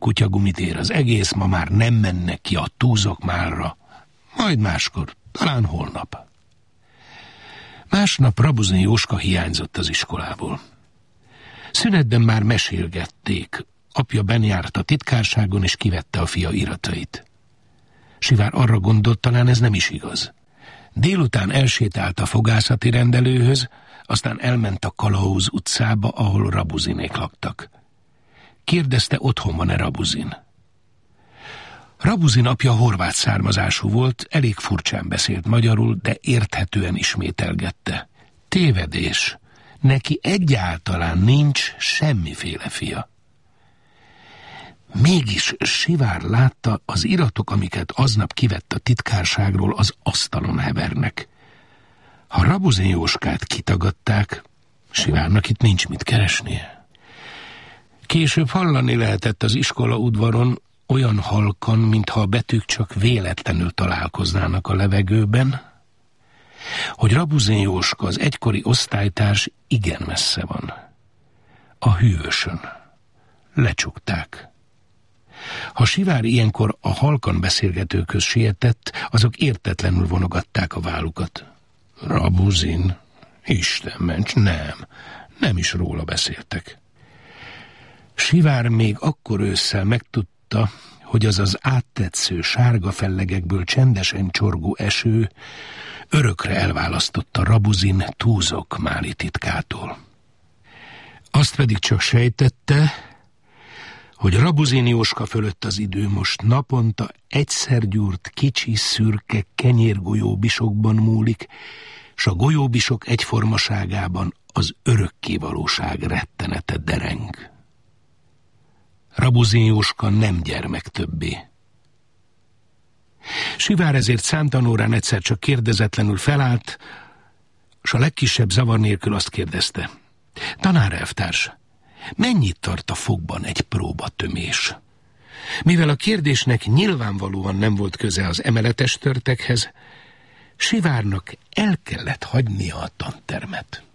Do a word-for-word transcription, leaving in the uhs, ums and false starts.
kutyagumit ér az egész, ma már nem mennek ki a túzok málra. Majd máskor, talán holnap. Másnap Rabuzin Jóska hiányzott az iskolából. Szünetben már mesélgették. Apja benjárt a titkárságon, és kivette a fia iratait. Sivár arra gondolt, talán ez nem is igaz. Délután elsétált a fogászati rendelőhöz, aztán elment a Kalauz utcába, ahol Rabuzinék laktak. Kérdezte, otthon van-e Rabuzin. Rabuzin apja horvát származású volt, elég furcsán beszélt magyarul, de érthetően ismételgette. Tévedés. Neki egyáltalán nincs semmiféle fia. Mégis Sivár látta, az iratok, amiket aznap kivett a titkárságról, az asztalon hevernek. Ha Rabuzin Jóskát kitagadták, Sivárnak itt nincs mit keresnie. Később hallani lehetett az iskola udvaron, olyan halkan, mintha a betűk csak véletlenül találkoznának a levegőben, hogy Rabuzin Jóska, az egykori osztálytárs, igen messze van. A hűvösön. Lecsukták. Ha Sivár ilyenkor a halkan beszélgetőköz sietett, azok értetlenül vonogatták a vállukat. Rabuzin? Isten ments, nem. Nem is róla beszéltek. Sivár még akkor ősszel megtudta, hogy az az áttetsző sárga fellegekből csendesen csorgó eső örökre elválasztotta Rabuzin túzok máli titkától. Azt pedig csak sejtette, hogy Rabuzin Jóska fölött az idő most naponta egyszer gyúrt kicsi, szürke kenyérgolyóbisokban múlik, s a golyóbisok egyformaságában az örökkévalóság rettenete dereng. Rabuzin Jóska nem gyermek többé. Sivár ezért számtalanórán egyszer csak kérdezetlenül felállt, s a legkisebb zavar nélkül azt kérdezte. Tanár elvtárs, mennyit tart a fogban egy próbatömés? Mivel a kérdésnek nyilvánvalóan nem volt köze az emeletes törtekhez, Sivárnak el kellett hagynia a tantermet.